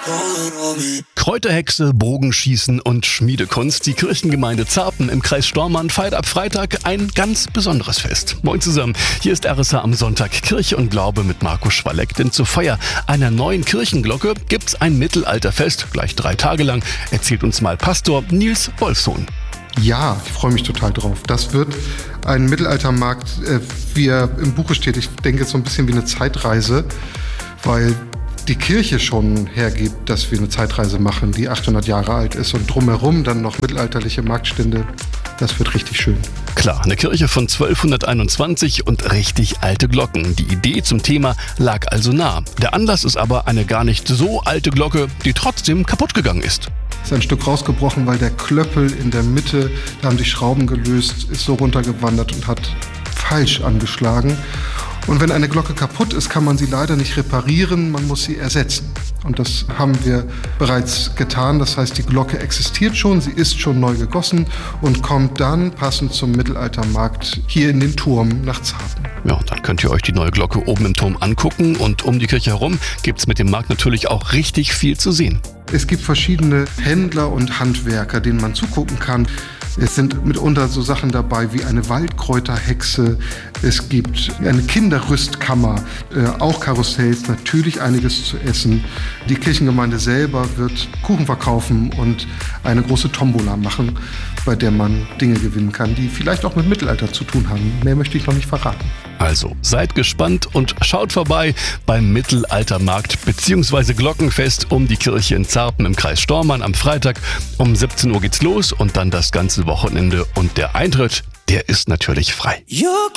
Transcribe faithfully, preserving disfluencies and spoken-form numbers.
Kräuterhexe, Bogenschießen und Schmiedekunst. Die Kirchengemeinde Zarpen im Kreis Stormarn feiert ab Freitag ein ganz besonderes Fest. Moin zusammen, hier ist R S H am Sonntag Kirche und Glaube mit Markus Schwalleck. Denn zur Feier einer neuen Kirchenglocke gibt's ein Mittelalterfest, gleich drei Tage lang, erzählt uns mal Pastor Nils Wolfsohn. Ja, ich freue mich total drauf. Das wird ein Mittelaltermarkt, äh, wie er im Buche steht. Ich denke, so ein bisschen wie eine Zeitreise, weil die Kirche schon hergibt, dass wir eine Zeitreise machen, die achthundert Jahre alt ist und drumherum dann noch mittelalterliche Marktstände. Das wird richtig schön. Klar, eine Kirche von zwölfhunderteinundzwanzig und richtig alte Glocken. Die Idee zum Thema lag also nah. Der Anlass ist aber eine gar nicht so alte Glocke, die trotzdem kaputt gegangen ist. Ist ein Stück rausgebrochen, weil der Klöppel in der Mitte, da haben sich Schrauben gelöst, ist so runtergewandert und hat falsch angeschlagen. Und wenn eine Glocke kaputt ist, kann man sie leider nicht reparieren, man muss sie ersetzen. Und das haben wir bereits getan. Das heißt, die Glocke existiert schon, sie ist schon neu gegossen und kommt dann passend zum Mittelaltermarkt hier in den Turm nach Zarpen. Ja, und dann könnt ihr euch die neue Glocke oben im Turm angucken. Und um die Kirche herum gibt's mit dem Markt natürlich auch richtig viel zu sehen. Es gibt verschiedene Händler und Handwerker, denen man zugucken kann. Es sind mitunter so Sachen dabei wie eine Waldkräuterhexe. Es gibt eine Kinderrüstkammer, äh, auch Karussells, natürlich einiges zu essen. Die Kirchengemeinde selber wird Kuchen verkaufen und eine große Tombola machen, bei der man Dinge gewinnen kann, die vielleicht auch mit Mittelalter zu tun haben. Mehr möchte ich noch nicht verraten. Also seid gespannt und schaut vorbei beim Mittelaltermarkt bzw. Glockenfest um die Kirche in Zarpen im Kreis Stormarn am Freitag. Um siebzehn Uhr geht's los und dann das ganze Wochenende. Und der Eintritt, der ist natürlich frei.